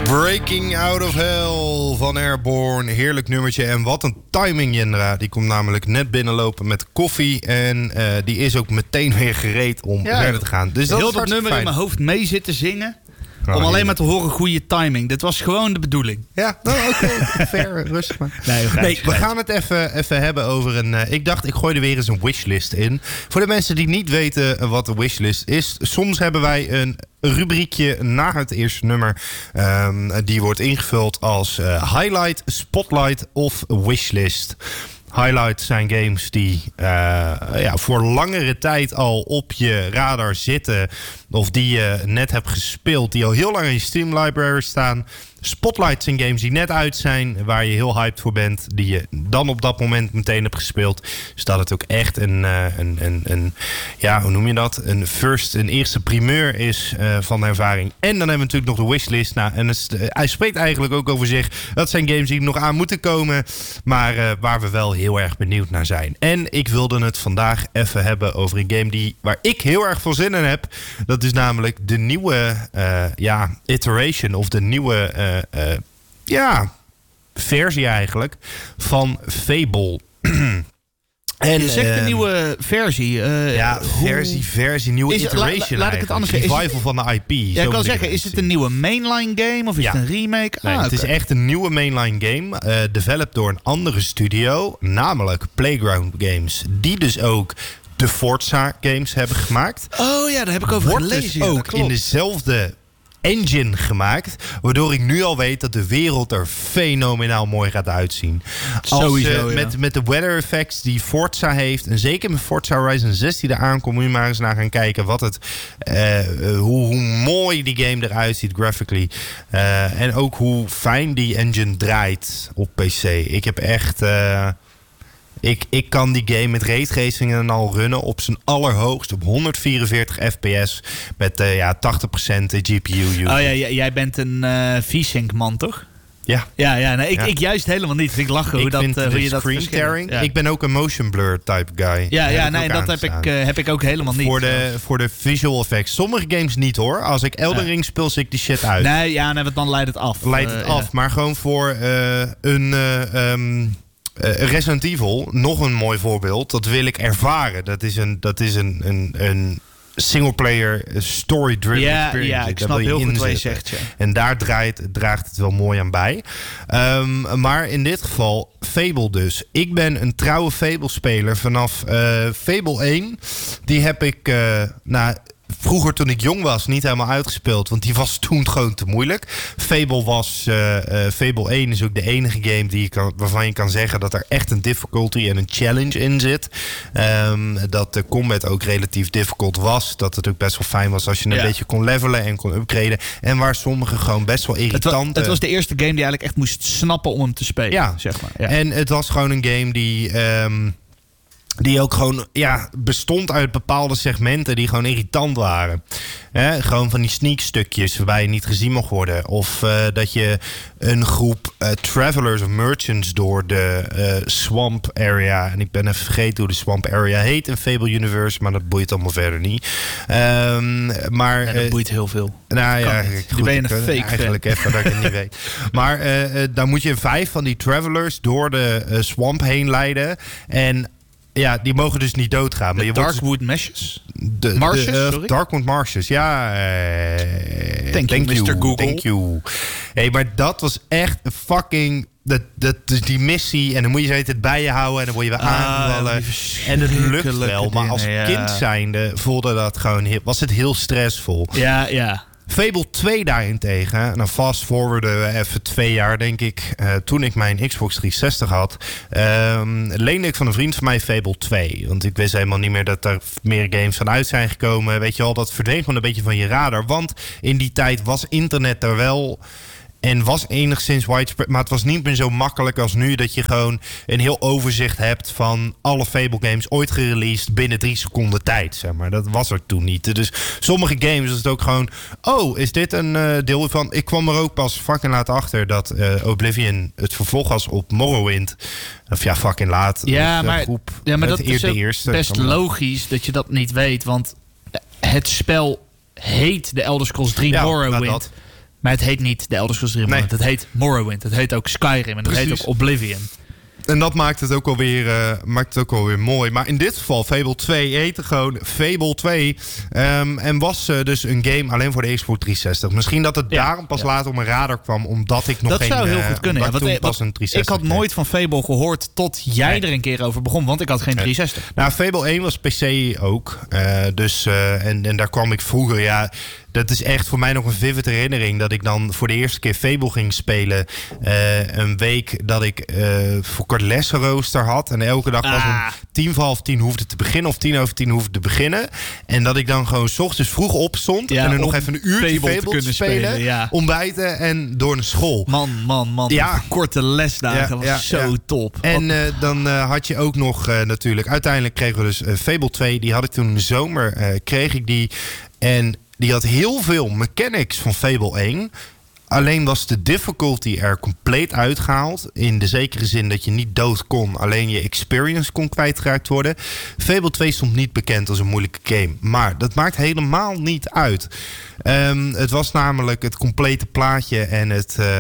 Breaking Out of Hell van Airborne. Heerlijk nummertje. En wat een timing, Jendra. Die komt namelijk net binnenlopen met koffie. En die is ook meteen weer gereed om verder te gaan. Dus dat heel is dat nummer in mijn hoofd mee zitten zingen. Om alleen maar te horen goede timing. Dit was gewoon de bedoeling. Ja, oké. Fair, rustig maar. Nee, we gaan het even hebben over een... ik dacht, ik gooi er weer eens een wishlist in. Voor de mensen die niet weten wat een wishlist is. Soms hebben wij een rubriekje na het eerste nummer. Die wordt ingevuld als highlight, spotlight of wishlist. Highlights zijn games die voor langere tijd al op je radar zitten. Of die je net hebt gespeeld. Die al heel lang in je Steam library staan. Spotlights zijn games die net uit zijn. Waar je heel hyped voor bent. Die je dan op dat moment meteen hebt gespeeld. Dus dat het ook echt een hoe noem je dat? Een eerste primeur is van de ervaring. En dan hebben we natuurlijk nog de wishlist. Nou, en hij spreekt eigenlijk ook over zich. Dat zijn games die nog aan moeten komen. Maar waar we wel heel erg benieuwd naar zijn. En ik wilde het vandaag even hebben over een game waar ik heel erg veel zin in heb. Dat is namelijk de nieuwe iteration of de nieuwe versie eigenlijk van Fable. En je zegt de nieuwe versie. Versie, nieuwe iteration. Laat ik het anders zeggen. Revival van de IP. Ja, ik kan zeggen, is het een nieuwe mainline game of is het een remake? Nee, het is echt een nieuwe mainline game. Developed door een andere studio, namelijk Playground Games. Die dus ook de Forza games hebben gemaakt. Oh ja, daar heb ik over gelezen. Dus ook in dezelfde engine gemaakt, waardoor ik nu al weet dat de wereld er fenomenaal mooi gaat uitzien. Sowieso, met de weather effects die Forza heeft, en zeker met Forza Horizon 6 die eraan komt, moet je maar eens naar gaan kijken hoe mooi die game eruit ziet graphically. En ook hoe fijn die engine draait op PC. Ik heb echt... Ik kan die game met raytracing en al runnen op zijn allerhoogst op 144 fps met 80% GPU use. Oh ja, jij bent een V-Sync man, toch? Ja. Ik juist helemaal niet. Ik lach hoe je dat screen tearing. Ja. Ik ben ook een motion blur type guy. Dat heb ik ook helemaal niet. Voor de visual effects. Sommige games niet hoor. Als ik Elden Ring speel, zie ik die shit uit. Want dan leidt het af. Maar gewoon voor Resident Evil, nog een mooi voorbeeld. Dat wil ik ervaren. Dat is een single-player story-driven experience. Ja, ik snap heel goed wat je zegt. Ja. En daar draagt het wel mooi aan bij. Maar in dit geval Fable dus. Ik ben een trouwe Fable-speler vanaf Fable 1. Die heb ik... vroeger toen ik jong was niet helemaal uitgespeeld. Want die was toen gewoon te moeilijk. Fable 1 is ook de enige game waarvan je kan zeggen dat er echt een difficulty en een challenge in zit. Dat de combat ook relatief difficult was. Dat het ook best wel fijn was als je een beetje kon levelen en kon upgraden. En waar sommige gewoon best wel irritant... Het was de eerste game die eigenlijk echt moest snappen om hem te spelen. Ja, zeg maar. Ja. En het was gewoon een game die ook gewoon bestond uit bepaalde segmenten die gewoon irritant waren. Gewoon van die sneak stukjes waarbij je niet gezien mag worden. Of dat je een groep travelers of merchants door de swamp area... en ik ben even vergeten hoe de swamp area heet in Fable Universe... maar dat boeit allemaal verder niet. Dat boeit heel veel. Nou ja, goed, ben je een fake eigenlijk even dat ik het niet weet. Maar dan moet je 5 van die travelers door de swamp heen leiden... en ja, die mogen dus niet doodgaan. Maar Darkwood Marshes? Darkwood Marshes, ja. Thank you, Mr. Google. Thank you. Hey, maar dat was echt een fucking... Dat is die missie en dan moet je het bij je houden en dan word je weer aangevallen. En het lukt wel, maar als kind zijnde voelde dat gewoon... was het heel stressvol. Ja. Fable 2 daarentegen, nou fast forwarden we even 2 jaar denk ik. Toen ik mijn Xbox 360 had, leende ik van een vriend van mij Fable 2. Want ik wist helemaal niet meer dat er meer games van uit zijn gekomen. Weet je wel, dat verdween gewoon een beetje van je radar. Want in die tijd was internet er wel... En was enigszins widespread, maar het was niet meer zo makkelijk als nu... dat je gewoon een heel overzicht hebt van alle Fable games ooit gereleased... binnen 3 seconden tijd, zeg maar. Dat was er toen niet. Dus sommige games was het ook gewoon... oh, is dit een deel van... Ik kwam er ook pas fucking laat achter dat Oblivion het vervolg was op Morrowind. Of ja, fucking laat. Maar dat is best logisch dat je dat niet weet. Want het spel heet The Elder Scrolls 3 Morrowind. Maar het heet niet de Elder Scrolls 3 Morrowind. Het heet Morrowind. Het heet ook Skyrim. En het heet ook Oblivion. En dat maakt het ook alweer mooi. Maar in dit geval, Fable 2 heette gewoon Fable 2. En was dus een game alleen voor de Xbox 360. Misschien dat het daarom pas later op mijn radar kwam. Omdat ik nog dat zou heel goed kunnen. Ik had nooit van Fable gehoord tot jij er een keer over begon. Want ik had geen 360. Nou, Fable 1 was PC ook. En daar kwam ik vroeger... Dat is echt voor mij nog een vivid herinnering. Dat ik dan voor de eerste keer Fable ging spelen. Een week dat ik voor kort lessenrooster had. En elke dag was om 9:50 hoefde te beginnen. Of 10:10 hoefde te beginnen. En dat ik dan gewoon 's ochtends vroeg opstond. En er nog even een uurtje Fable te spelen. Ontbijten en door naar school. Man. Ja. Korte lesdagen was zo top. En dan had je ook nog natuurlijk... Uiteindelijk kregen we dus Fable 2. Die had ik toen in de zomer. Kreeg ik die. En... Die had heel veel mechanics van Fable 1. Alleen was de difficulty er compleet uitgehaald. In de zekere zin dat je niet dood kon. Alleen je experience kon kwijtgeraakt worden. Fable 2 stond niet bekend als een moeilijke game. Maar dat maakt helemaal niet uit. Het was namelijk het complete plaatje en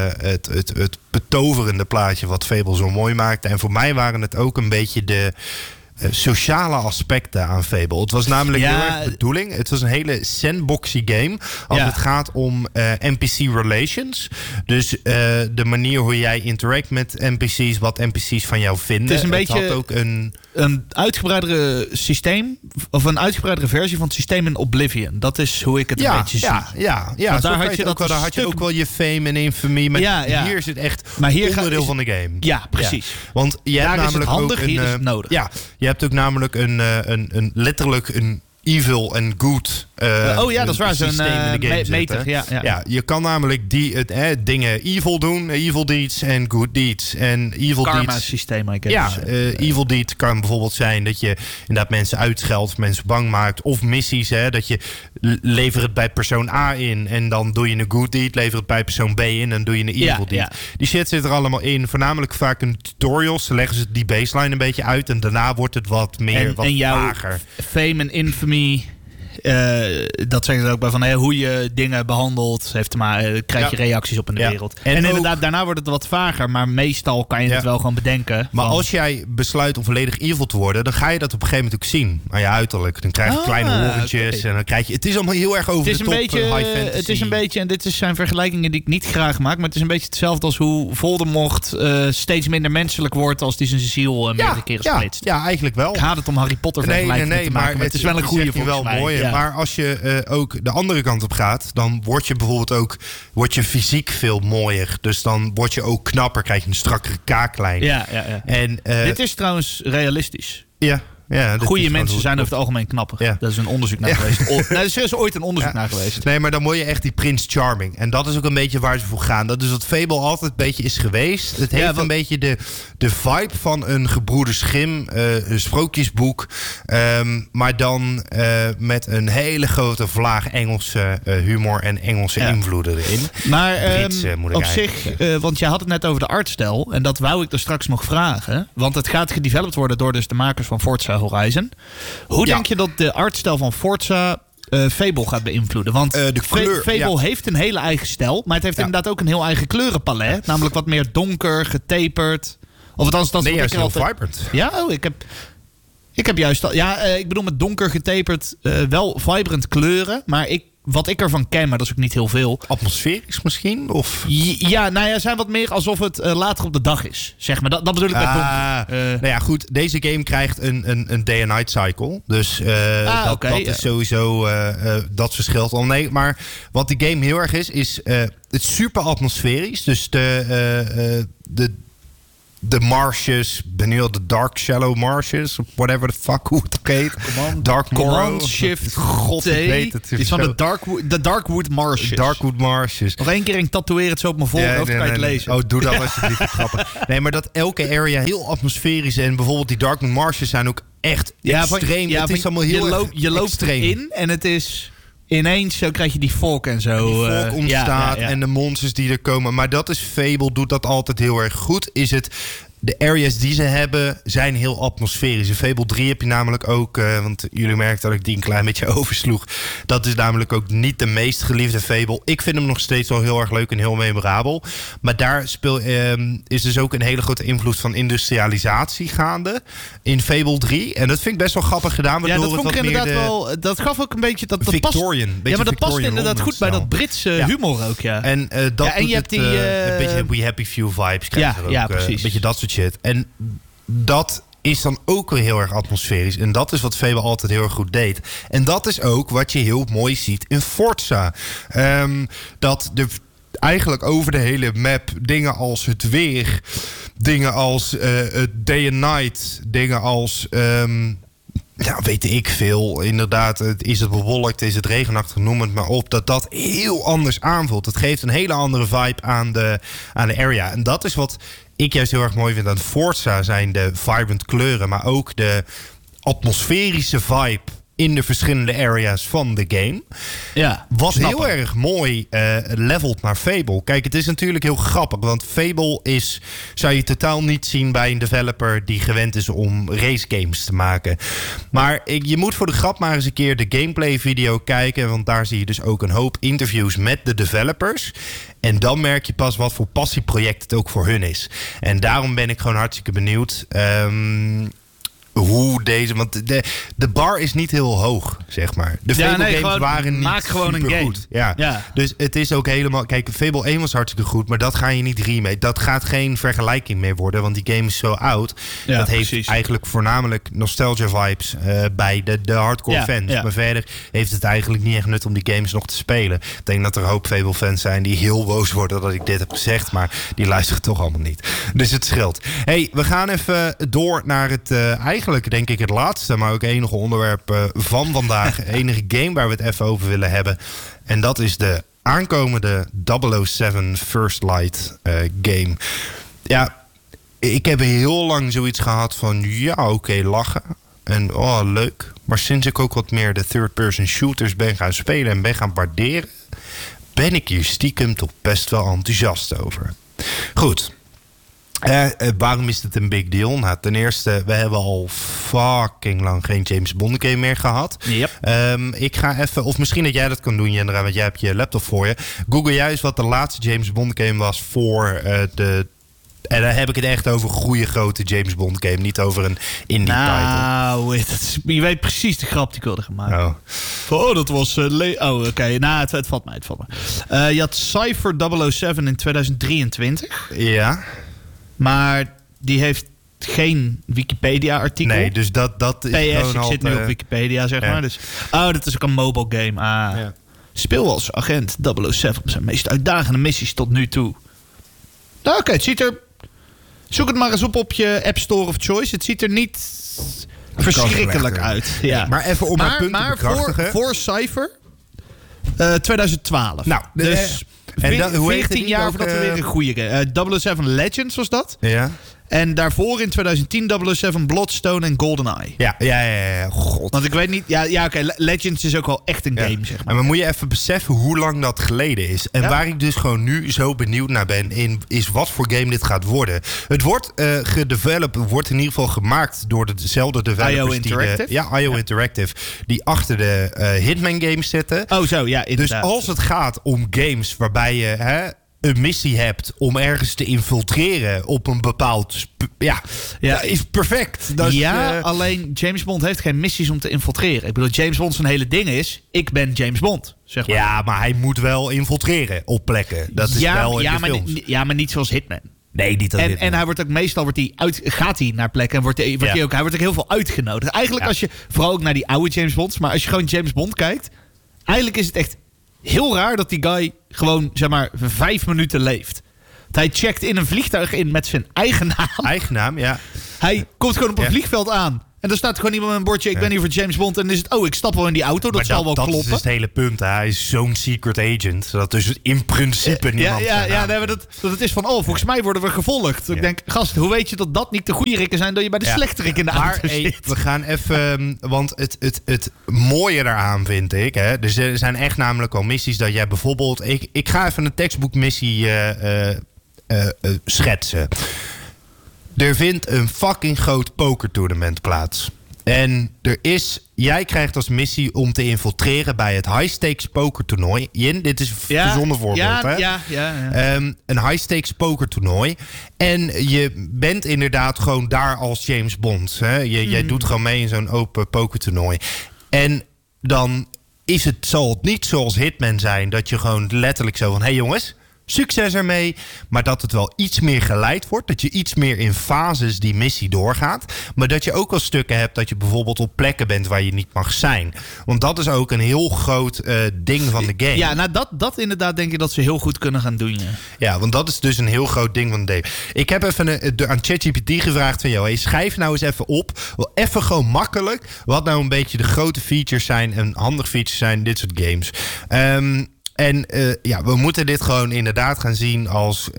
het betoverende plaatje wat Fable zo mooi maakte. En voor mij waren het ook een beetje de... sociale aspecten aan Fable. Het was namelijk heel erg de bedoeling. Het was een hele sandboxy game. Als het gaat om NPC relations. Dus de manier hoe jij interact met NPC's. Wat NPC's van jou vinden. Het is een beetje had ook een uitgebreidere systeem. Of een uitgebreidere versie van het systeem in Oblivion. Dat is hoe ik het een beetje zie. Ja. Daar had je ook wel je fame en infamy. Maar hier is het echt onderdeel van de game. Ja, precies. Ja. Want je hebt namelijk handig, ook hier is het nodig. Ja, je hebt ook namelijk letterlijk een evil en good dat is waar. Zo'n meter. Ja, je kan namelijk dingen evil doen, evil deeds en good deeds. En evil karma systeem, I guess. Evil deed kan bijvoorbeeld zijn dat je inderdaad mensen uitscheldt, mensen bang maakt. Of missies, dat je lever het bij persoon A in en dan doe je een good deed. Lever het bij persoon B in en doe je een evil deed. Ja. Die shit zit er allemaal in. Voornamelijk vaak in tutorials. Dan leggen ze die baseline een beetje uit en daarna wordt het wat meer, wat vager. Fame en infamy... dat zeggen ze ook bij van hoe je dingen behandelt. Krijg je reacties op in de wereld. En inderdaad, ook, daarna wordt het wat vager. Maar meestal kan je het wel gewoon bedenken. Maar als jij besluit om volledig evil te worden, dan ga je dat op een gegeven moment ook zien. Aan je uiterlijk. Dan krijg je kleine horentjes. En dan krijg je... Het is allemaal heel erg over de top. High fantasy. Het is een beetje, en dit zijn vergelijkingen die ik niet graag maak. Maar het is een beetje hetzelfde als hoe Voldemort steeds minder menselijk wordt als hij zijn ziel meerdere keren splitst. Ja, eigenlijk wel. Ik haat het om Harry Potter vergelijkingen te maken. Maar het is wel een goede volgens mij. Mooi. Maar als je ook de andere kant op gaat, dan word je bijvoorbeeld ook fysiek veel mooier. Dus dan word je ook knapper, krijg je een strakkere kaaklijn. Ja. En, dit is trouwens realistisch. Ja. Goede mensen zijn over het algemeen knapper. Ja. Dat is een onderzoek naar geweest. Er is ooit een onderzoek naar geweest. Nee, maar dan word je echt die Prince Charming. En dat is ook een beetje waar ze voor gaan. Dat is wat Fable altijd een beetje is geweest. Het heeft een beetje de vibe van een Gebroeders Grimm sprookjesboek. Maar dan met een hele grote vlaag Engelse humor en Engelse invloeden erin. Maar op zich, want je had het net over de artstijl. En dat wou ik er straks nog vragen. Want het gaat gedeveloped worden door dus de makers van Forza Horizon. Hoe denk je dat de artstijl van Forza Fable gaat beïnvloeden? Want Fable heeft een hele eigen stijl, maar het heeft inderdaad ook een heel eigen kleurenpalet. Namelijk wat meer donker, getaperd. Of althans, dat is juist heel vibrant. Ja, ik heb juist... ik bedoel met donker, getaperd, wel vibrant kleuren, maar wat ik ervan ken, maar dat is ook niet heel veel. Atmosferisch misschien? Of? Zijn wat meer alsof het later op de dag is. Zeg maar. Dat bedoel ik met donker. Goed. Deze game krijgt een day and night cycle. Dus dat is sowieso... dat verschilt al. Nee, maar wat die game heel erg is het super atmosferisch. Dus de marshes, benieuwd de Dark Shallow Marshes, of whatever the fuck, hoe het ook heet. Dark Morrow. Shift God, ik weet het. Iets van de Darkwood Marshes. Darkwood Marshes. Nog één keer tatoeëer het zo op mijn voorhoofd, kan je het lezen. Oh, doe dat alsjeblieft. Grappig. Nee, maar dat elke area heel atmosferisch en bijvoorbeeld die Darkwood Marshes zijn ook echt extreem. Het is allemaal heel je loopt erin en het is... Ineens zo krijg je die fog en zo. Die fog ontstaat en de monsters die er komen. Maar dat is Fable, doet dat altijd heel erg goed. Is het de areas die ze hebben zijn heel atmosferisch. In Fable 3 heb je namelijk ook... want jullie merken dat ik die een klein beetje oversloeg. Dat is namelijk ook niet de meest geliefde Fable. Ik vind hem nog steeds wel heel erg leuk en heel memorabel. Maar daar is dus ook een hele grote invloed van industrialisatie gaande. In Fable 3. En dat vind ik best wel grappig gedaan. Ja, dat vond ik inderdaad wel... Dat gaf ook een beetje... Dat Victorian. Ja, maar dat past inderdaad goed bij dat Britse humor ook, ja. En je hebt die... een beetje We Happy Few vibes krijg je ook. Ja, precies. Een beetje dat soort shit. En dat is dan ook weer heel erg atmosferisch. En dat is wat Fable altijd heel erg goed deed. En dat is ook wat je heel mooi ziet in Forza. Dat de... Eigenlijk over de hele map dingen als het weer, dingen als day and night, dingen als... weet ik veel. Inderdaad, is het bewolkt, is het regenachtig, noem het maar op. Dat heel anders aanvoelt. Het geeft een hele andere vibe aan de area. En dat is wat ik juist heel erg mooi vind aan Forza. Zijn de vibrant kleuren, maar ook de atmosferische vibe in de verschillende areas van de game. Ja, wat heel erg mooi levelt naar Fable. Kijk, het is natuurlijk heel grappig, want Fable zou je totaal niet zien bij een developer die gewend is om racegames te maken. Maar je moet voor de grap maar eens een keer de gameplay video kijken, want daar zie je dus ook een hoop interviews met de developers. En dan merk je pas wat voor passieproject het ook voor hun is. En daarom ben ik gewoon hartstikke benieuwd. Hoe deze... Want de bar is niet heel hoog, zeg maar. De Fable games waren niet maak gewoon een game. Goed. Ja. Dus het is ook helemaal... Kijk, Fable 1 was hartstikke goed, maar dat ga je niet remake. Dat gaat geen vergelijking meer worden, want die game is zo oud. Ja, dat heeft eigenlijk voornamelijk nostalgia vibes bij de hardcore fans. Ja. Maar verder heeft het eigenlijk niet echt nut om die games nog te spelen. Ik denk dat er een hoop Fable fans zijn die heel boos worden dat ik dit heb gezegd, maar die luisteren toch allemaal niet. Dus het scheelt. Hey, we gaan even door naar het eigenlijk denk ik het laatste, maar ook enige onderwerp van vandaag. Enige game waar we het even over willen hebben. En dat is de aankomende 007 First Light game. Ja, ik heb heel lang zoiets gehad van oké, lachen. En leuk. Maar sinds ik ook wat meer de third-person shooters ben gaan spelen en ben gaan waarderen, ben ik hier stiekem toch best wel enthousiast over. Goed. Waarom is het een big deal? Nou, ten eerste, we hebben al fucking lang geen James Bond game meer gehad. Yep. Ik ga even, of misschien dat jij dat kan doen, Jendra, want jij hebt je laptop voor je. Google juist wat de laatste James Bond game was voor de... En dan heb ik het echt over een goede grote James Bond game. Niet over een indie title. Nou, je weet precies de grap die ik wilde gaan maken. Dat was... oké. Nou, het valt mij. Je had Cypher 007 in 2023. Ja. Maar die heeft geen Wikipedia-artikel. Nee, dus dat is PS, ik zit nu op Wikipedia, zeg maar. Dus, dat is ook een mobile game. Ja. Speel als agent 007 op zijn meest uitdagende missies tot nu toe. Oké, het ziet er... Zoek het maar eens op je App Store of Choice. Het ziet er niet verschrikkelijk uit. Ja. Maar even om mijn punt te bekrachtigen. Voor Cypher 2012. Nou, dus... En hoe 14 jaar voordat we weer een goede game... 007 Legends was dat. Ja. En daarvoor in 2010 007 Bloodstone en GoldenEye. Ja. God. Want ik weet niet... Ja, oké. Legends is ook wel echt een game, zeg maar. Maar moet je even beseffen hoe lang dat geleden is. En waar ik dus gewoon nu zo benieuwd naar ben... is wat voor game dit gaat worden. Het wordt gedeveloped, wordt in ieder geval gemaakt... door dezelfde developers. IO Interactive? IO Interactive. Die achter de Hitman games zitten. Oh zo, ja, inderdaad. Dus als het gaat om games waarbij je... een missie hebt om ergens te infiltreren op een bepaald... dat is perfect. Dat alleen James Bond heeft geen missies om te infiltreren. Ik bedoel, James Bond zijn hele ding is... ik ben James Bond, zeg maar. Ja, maar hij moet wel infiltreren op plekken. Dat is wel in de films. Maar niet zoals Hitman. Nee, niet als Hitman. En hij wordt ook meestal gaat hij naar plekken en hij wordt ook heel veel uitgenodigd. Eigenlijk als je, vooral ook naar die oude James Bonds... maar als je gewoon James Bond kijkt... eigenlijk is het echt... heel raar dat die guy gewoon, zeg maar, 5 minuten leeft. Hij checkt in een vliegtuig in met zijn eigen naam. Eigen naam, ja. Hij komt gewoon op een vliegveld aan. En er staat gewoon iemand met een bordje, ik ben hier voor James Bond. En dan is het, ik stap wel in die auto, dat zal wel kloppen. Dat is het hele punt. Hij is zo'n secret agent. Dat is in principe niemand... Dat is van, volgens mij worden we gevolgd. Ja. Ik denk, gast, hoe weet je dat dat niet de goede rikken zijn... dat je bij de slechterik in de auto zit? We gaan even... Want het mooie daaraan vind ik... Hè, dus er zijn echt namelijk al missies dat jij bijvoorbeeld... Ik ga even een tekstboekmissie schetsen. Er vindt een fucking groot pokertournament plaats. En jij krijgt als missie om te infiltreren bij het high-stakes pokertoernooi. Jin, dit is een verzonnen voorbeeld. Hè? Ja. Een high-stakes pokertoernooi. En je bent inderdaad gewoon daar als James Bond. Hè? Jij doet gewoon mee in zo'n open pokertoernooi. En dan zal het niet zoals Hitman zijn dat je gewoon letterlijk zo van... Hey jongens, succes ermee, maar dat het wel iets meer geleid wordt. Dat je iets meer in fases die missie doorgaat. Maar dat je ook wel stukken hebt dat je bijvoorbeeld op plekken bent waar je niet mag zijn. Want dat is ook een heel groot ding van de game. Ja, nou dat inderdaad denk ik dat ze heel goed kunnen gaan doen. Ja, want dat is dus een heel groot ding van de game. Ik heb even aan ChatGPT gevraagd van... Hey, schrijf nou eens even op. Wel even gewoon makkelijk. Wat nou een beetje de grote features zijn en handige features zijn in dit soort games. En we moeten dit gewoon inderdaad gaan zien als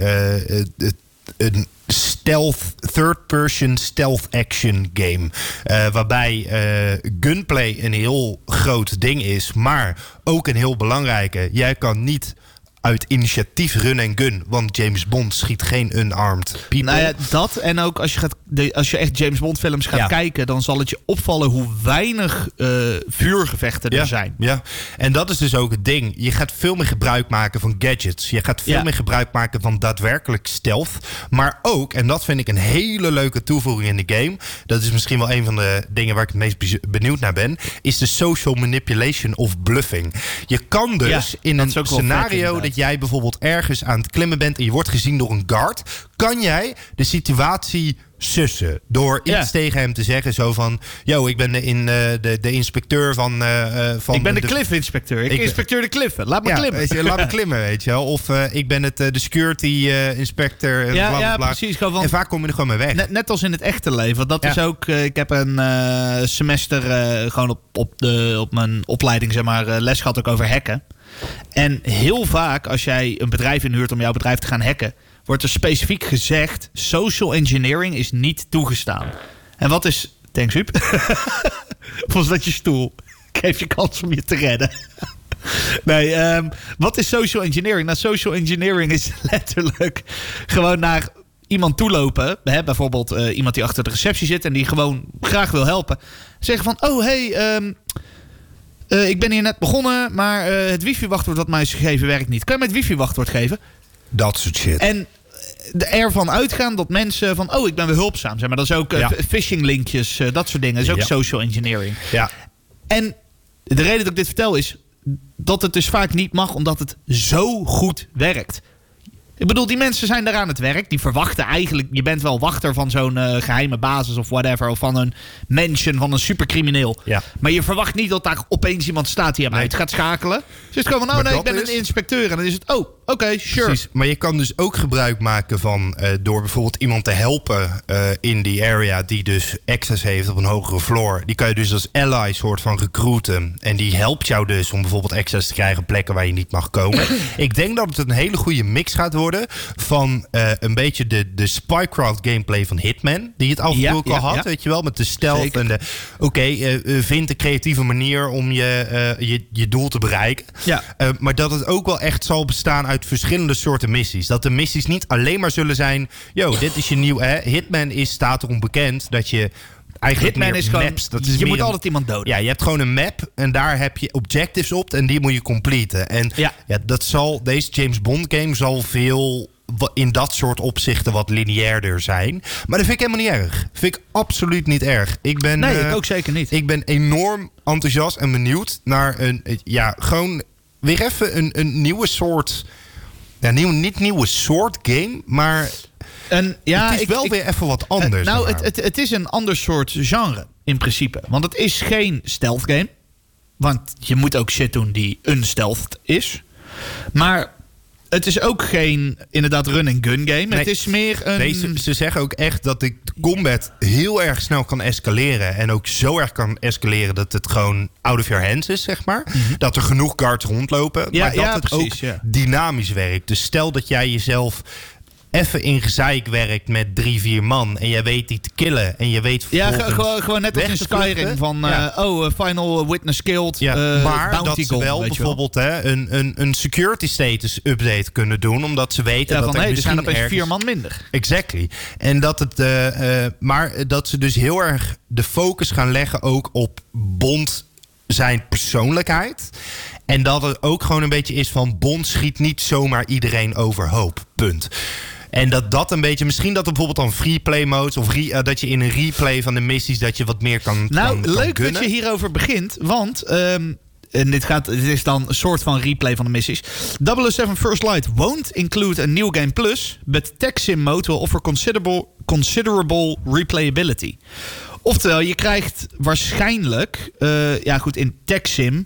een third-person stealth action game. Waarbij gunplay een heel groot ding is, maar ook een heel belangrijke. Jij kan niet uit initiatief run en gun, want James Bond schiet geen unarmed people. Nou ja, dat en ook als je echt James Bond films gaat kijken, dan zal het je opvallen hoe weinig vuurgevechten er zijn. Ja, en dat is dus ook het ding. Je gaat veel meer gebruik maken van gadgets. Je gaat veel meer gebruik maken van daadwerkelijk stealth. Maar ook, en dat vind ik een hele leuke toevoeging in de game, dat is misschien wel een van de dingen waar ik het meest benieuwd naar ben, is de social manipulation of bluffing. Je kan dus in een scenario dat jij bijvoorbeeld ergens aan het klimmen bent en je wordt gezien door een guard, kan jij de situatie sussen door iets tegen hem te zeggen, zo van, yo, ik ben de inspecteur van ik ben de cliff-inspecteur. Ik inspecteer de cliffen. Laat me klimmen. Weet je, laat me klimmen, weet je wel. Of ik ben de security-inspector. Ja, precies. En vaak kom je er gewoon mee weg. Net als in het echte leven. Dat is ook... ik heb een semester gewoon op mijn opleiding, zeg maar, les gehad ook over hacken. En heel vaak, als jij een bedrijf inhuurt om jouw bedrijf te gaan hacken, wordt er specifiek gezegd, social engineering is niet toegestaan. En wat is... Thanks, Huub. Was dat je stoel? Ik geef je kans om je te redden. Nee, wat is social engineering? Nou, social engineering is letterlijk gewoon naar iemand toelopen. Bijvoorbeeld iemand die achter de receptie zit en die gewoon graag wil helpen. Zeggen van, oh hey, ik ben hier net begonnen, maar het wifi-wachtwoord wat mij is gegeven werkt niet. Kan je mij het wifi-wachtwoord geven? Dat soort shit. En ervan uitgaan dat mensen van, oh, ik ben weer hulpzaam. Zeg maar, dat is ook phishing linkjes, dat soort dingen. Dat is ook social engineering. Ja. En de reden dat ik dit vertel is dat het dus vaak niet mag, omdat het zo goed werkt. Ik bedoel, die mensen zijn daar aan het werk. Die verwachten eigenlijk, je bent wel wachter van zo'n geheime basis of whatever. Of van een mansion, van een supercrimineel. Ja. Maar je verwacht niet dat daar opeens iemand staat die hem uit gaat schakelen. Dus het is gewoon van, ik ben een inspecteur. En dan is het, oké, sure. Precies. Maar je kan dus ook gebruik maken van door bijvoorbeeld iemand te helpen in die area die dus access heeft op een hogere floor. Die kan je dus als ally soort van recruiten. En die helpt jou dus om bijvoorbeeld access te krijgen op plekken waar je niet mag komen. Ik denk dat het een hele goede mix gaat worden van een beetje de Spycraft gameplay van Hitman, die het af en toe ook al had, weet je wel, met de stealth. Zeker. En vind een creatieve manier om je doel te bereiken. Ja. Maar dat het ook wel echt zal bestaan uit verschillende soorten missies. Dat de missies niet alleen maar zullen zijn, dit is je nieuw... Hitman staat erom bekend dat je eigenlijk Hitman is gewoon, maps. Je moet altijd iemand doden. Ja, je hebt gewoon een map en daar heb je objectives op en die moet je completen. En deze James Bond game zal veel in dat soort opzichten wat lineairder zijn. Maar dat vind ik helemaal niet erg. Vind ik absoluut niet erg. Ik ook zeker niet. Ik ben enorm enthousiast en benieuwd naar gewoon weer even een nieuwe soort... Ja, niet nieuwe soort game, maar het is wel weer even wat anders. Het is een ander soort genre, in principe. Want het is geen stealth game. Want je moet ook shit doen die unstealthed is. Maar het is ook geen, inderdaad, run-and-gun game. Nee, het is meer een... Ze zeggen ook echt dat de combat heel erg snel kan escaleren. En ook zo erg kan escaleren dat het gewoon out of your hands is, zeg maar. Mm-hmm. Dat er genoeg guards rondlopen. Maar dat het precies, ook dynamisch werkt. Dus stel dat jij jezelf even in gezeik werkt met 3-4 man en jij weet die te killen en je weet gewoon net als in Skyrim van final witness killed. Maar dat ze wel bijvoorbeeld een security status update kunnen doen, omdat ze weten dat er zijn opeens 4 man minder. Exactly. En dat het maar dat ze dus heel erg de focus gaan leggen ook op Bond zijn persoonlijkheid. En dat het ook gewoon een beetje is van Bond schiet niet zomaar iedereen overhoop. Punt. En dat een beetje, misschien dat er bijvoorbeeld dan freeplay modes of dat je in een replay van de missies dat je wat meer kan. Leuk dat je hierover begint, want en dit is dan een soort van replay van de missies. 007 First Light won't include a new game plus, but tech sim mode will offer considerable replayability. Oftewel, je krijgt waarschijnlijk, in tech sim.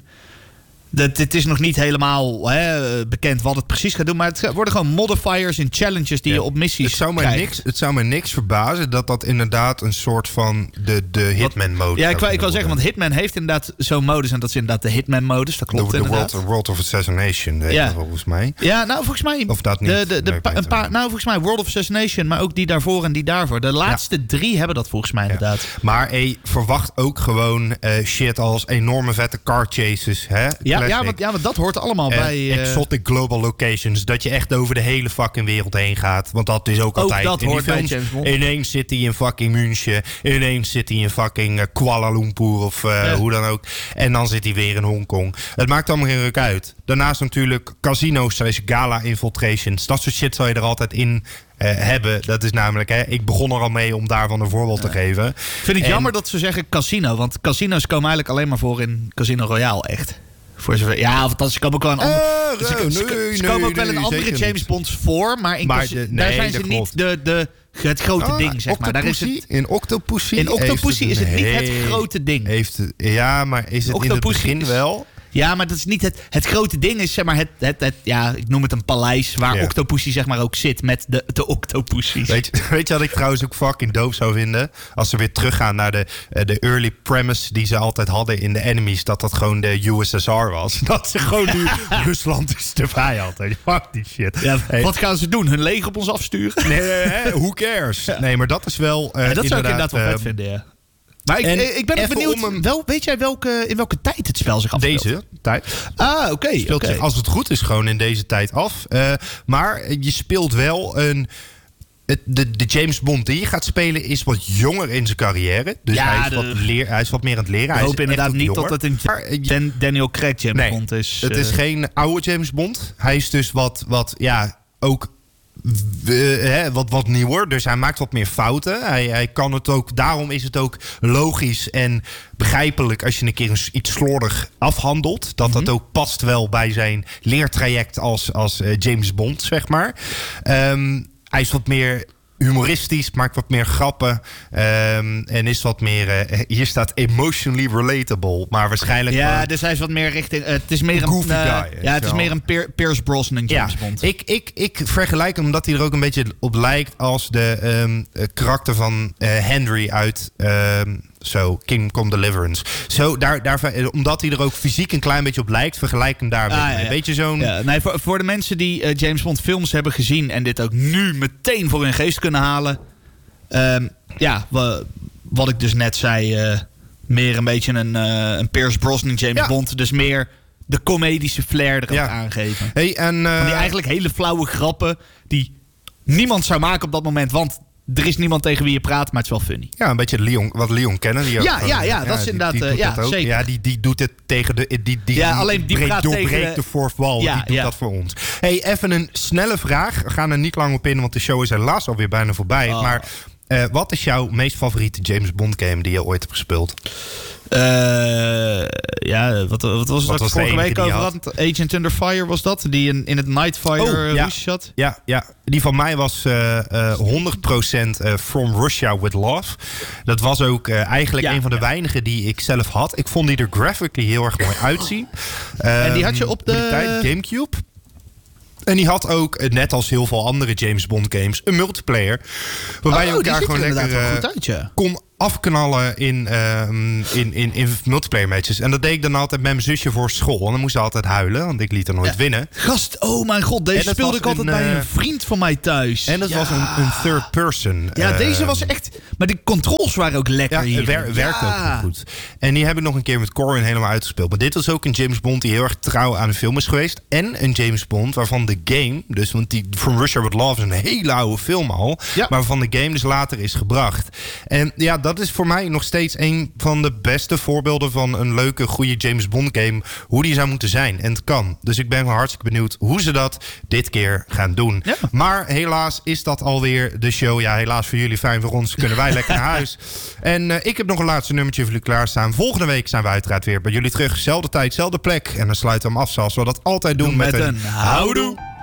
Het is nog niet helemaal bekend wat het precies gaat doen. Maar het worden gewoon modifiers en challenges die je op missies krijgt. Het zou me niks verbazen dat inderdaad een soort van de Hitman-modus. Ja, ik wil zeggen, want Hitman heeft inderdaad zo'n modus. En dat is inderdaad de Hitman-modus. Dat klopt inderdaad. De World of Assassination, volgens mij. Ja, nou volgens mij. Of dat niet? Volgens mij World of Assassination, maar ook die daarvoor en die daarvoor. De laatste 3 hebben dat volgens mij inderdaad. Maar verwacht ook gewoon shit als enorme vette car chases. Hè? Want dat hoort allemaal bij. Exotic global locations. Dat je echt over de hele fucking wereld heen gaat. Want dat is ook altijd. Dat hoort bij James Bond. Ineens zit hij in fucking München. Ineens zit hij in fucking Kuala Lumpur of hoe dan ook. En dan zit hij weer in Hongkong. Het maakt allemaal geen ruk uit. Daarnaast natuurlijk casino's, gala infiltrations. Dat soort shit zal je er altijd in hebben. Dat is namelijk, ik begon er al mee om daarvan een voorbeeld te geven. Ik vind het jammer dat ze zeggen casino. Want casino's komen eigenlijk alleen maar voor in Casino Royale, echt. Voor zover, ze komen ook wel ze komen ook wel in andere James Bonds voor, maar daar zijn ze niet het grote ding, zeg maar. Daar is het, in Octopussy is het niet het grote ding. Maar is het in het begin wel? Ja, maar dat is niet het grote ding. Is zeg maar ik noem het een paleis waar Octopussy zeg maar ook zit met de Octopussies. Weet je wat ik trouwens ook fucking dope zou vinden? Als ze weer teruggaan naar de early premise die ze altijd hadden in de enemies, dat gewoon de USSR was. Dat ze gewoon nu Rusland is de vijand. Fuck die shit. Ja, wat gaan ze doen? Hun leger op ons afsturen? Nee, who cares? Nee, maar dat is wel dat zou ik inderdaad wel vet vinden, ja. Maar ik ben benieuwd, weet jij in welke tijd het spel zich afspeelt? Deze tijd. Oké. Speelt zich, als het goed is, gewoon in deze tijd af. Maar je speelt wel de James Bond die je gaat spelen is wat jonger in zijn carrière. Dus hij is wat meer aan het leren. Ik hoop inderdaad niet dat het een Daniel Craig James Bond is. Het is geen oude James Bond. Hij is dus ook wat nieuwer. Dus hij maakt wat meer fouten. Hij kan het ook. Daarom is het ook logisch en begrijpelijk als je een keer iets slordig afhandelt. Dat ook past wel bij zijn leertraject als James Bond, zeg maar. Hij is wat meer humoristisch, maakt wat meer grappen. En is wat meer. Hier staat emotionally relatable. Maar waarschijnlijk. Ja, dus hij is wat meer richting. Het is meer een goofy guy. Het is meer een Pierce Brosnan James Bond. Ik vergelijk hem omdat hij er ook een beetje op lijkt als de karakter van Henry uit. Kingdom Deliverance. Omdat hij er ook fysiek een klein beetje op lijkt, vergelijk hem daarmee. Een beetje zo'n. Ja, nee, voor de mensen die James Bond films hebben gezien en dit ook nu meteen voor hun geest kunnen halen. Wat ik dus net zei, meer een beetje een Pierce Brosnan James Bond. Dus meer de comedische flair erop aangeven. Hey, van die eigenlijk hele flauwe grappen die niemand zou maken op dat moment, want er is niemand tegen wie je praat, maar het is wel funny. Ja, een beetje Leon Kennedy. Dat is inderdaad. Zeker. Ja, die doet het tegen de. Die doorbreekt de fourth wall. Die doet dat voor ons. Hey, even een snelle vraag. We gaan er niet lang op in, want de show is helaas alweer bijna voorbij. Maar wat is jouw meest favoriete James Bond game die je ooit hebt gespeeld? Wat was het vorige week over had? Agent Under Fire was dat? Die in het Nightfire zat? Ja, die van mij was 100% From Russia With Love. Dat was ook eigenlijk een van de weinigen die ik zelf had. Ik vond die er graphically heel erg mooi uitzien. En die had je op de tijd Gamecube. En die had ook, net als heel veel andere James Bond games, een multiplayer. Waarbij je elkaar gewoon lekker kon afknallen in multiplayer matches. En dat deed ik dan altijd met mijn zusje voor school. En dan moest ze altijd huilen, want ik liet er nooit winnen. Gast, oh mijn god, deze speelde ik altijd bij een vriend van mij thuis. En dat was een third person. Ja, deze was echt... Maar die controls waren ook lekker hier. Werkte ook goed. En die heb ik nog een keer met Corin helemaal uitgespeeld. Maar dit was ook een James Bond die heel erg trouw aan de film is geweest. En een James Bond waarvan de game... Dus, want die From Russia With Love is een hele oude film al. Ja. Maar waarvan de game dus later is gebracht. En ja, dat is voor mij nog steeds een van de beste voorbeelden van een leuke, goede James Bond game. Hoe die zou moeten zijn. En het kan. Dus ik ben gewoon hartstikke benieuwd hoe ze dat dit keer gaan doen. Ja. Maar helaas is dat alweer de show. Ja, helaas voor jullie, fijn voor ons. Kunnen wij lekker naar huis. En ik heb nog een laatste nummertje voor jullie klaarstaan. Volgende week zijn we uiteraard weer bij jullie terug. Zelfde tijd, zelfde plek. En dan sluiten we hem af zoals we dat altijd doen met een houdoe.